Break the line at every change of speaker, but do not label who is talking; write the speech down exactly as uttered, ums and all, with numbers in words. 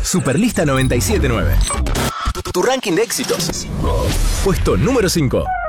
Superlista noventa y siete punto nueve. Tu, tu ranking de éxitos. Puesto número cinco.